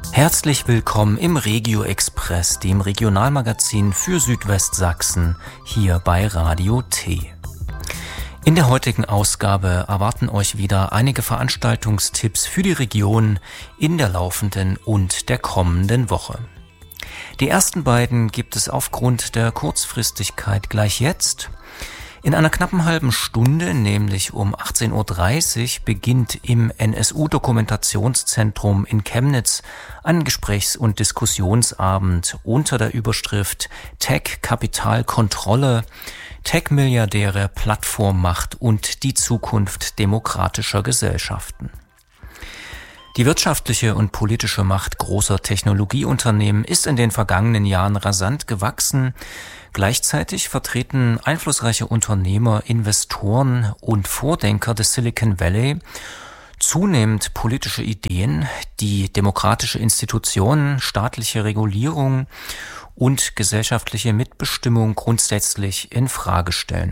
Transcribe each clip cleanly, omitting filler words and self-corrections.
Herzlich willkommen im Regio Express, dem Regionalmagazin für Südwestsachsen, hier bei Radio T. In der heutigen Ausgabe erwarten euch wieder einige Veranstaltungstipps für die Region in der laufenden und der kommenden Woche. Die ersten beiden gibt es aufgrund der Kurzfristigkeit gleich jetzt. In einer knappen halben Stunde, nämlich um 18.30 Uhr, beginnt im NSU-Dokumentationszentrum in Chemnitz ein Gesprächs- und Diskussionsabend unter der Überschrift Tech, Kapital, Kontrolle, Tech-Milliardäre, Plattformmacht und die Zukunft demokratischer Gesellschaften. Die wirtschaftliche und politische Macht großer Technologieunternehmen ist in den vergangenen Jahren rasant gewachsen. Gleichzeitig vertreten einflussreiche Unternehmer, Investoren und Vordenker des Silicon Valley zunehmend politische Ideen, die demokratische Institutionen, staatliche Regulierung und gesellschaftliche Mitbestimmung grundsätzlich in Frage stellen.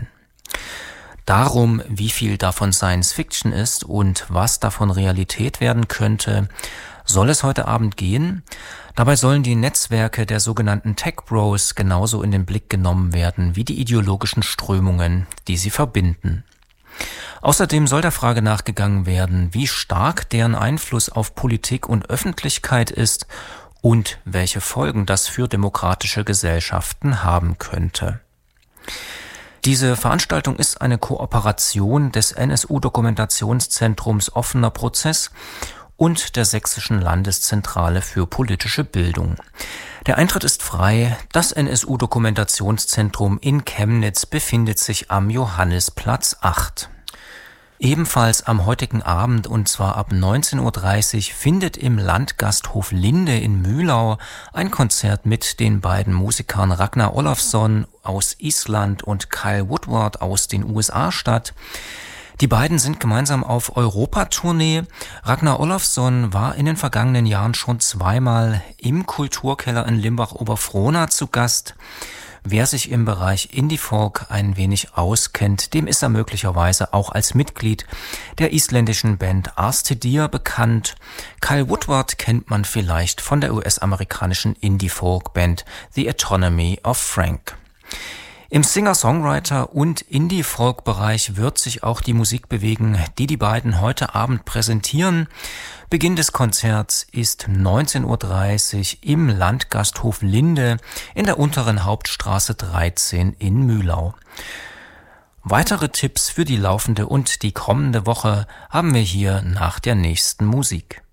Darum, wie viel davon Science Fiction ist und was davon Realität werden könnte, soll es heute Abend gehen. Dabei sollen die Netzwerke der sogenannten Tech Bros genauso in den Blick genommen werden wie die ideologischen Strömungen, die sie verbinden. Außerdem soll der Frage nachgegangen werden, wie stark deren Einfluss auf Politik und Öffentlichkeit ist und welche Folgen das für demokratische Gesellschaften haben könnte. Diese Veranstaltung ist eine Kooperation des NSU-Dokumentationszentrums Offener Prozess und der Sächsischen Landeszentrale für politische Bildung. Der Eintritt ist frei. Das NSU-Dokumentationszentrum in Chemnitz befindet sich am Johannisplatz 8. Ebenfalls am heutigen Abend, und zwar ab 19.30 Uhr, findet im Landgasthof Linde in Mühlau ein Konzert mit den beiden Musikern Ragnar Olafsson aus Island und Kyle Woodward aus den USA statt. Die beiden sind gemeinsam auf Europatournee. Ragnar Olafsson war in den vergangenen Jahren schon zweimal im Kulturkeller in Limbach-Oberfrohna zu Gast. Wer sich im Bereich Indie-Folk ein wenig auskennt, dem ist er möglicherweise auch als Mitglied der isländischen Band Arstíðir bekannt. Kyle Woodward kennt man vielleicht von der US-amerikanischen Indie-Folk-Band The Autonomy of Frank. Im Singer-Songwriter- und Indie-Folk-Bereich wird sich auch die Musik bewegen, die die beiden heute Abend präsentieren. Beginn des Konzerts ist 19.30 Uhr im Landgasthof Linde in der unteren Hauptstraße 13 in Mühlau. Weitere Tipps für die laufende und die kommende Woche haben wir hier nach der nächsten Musik.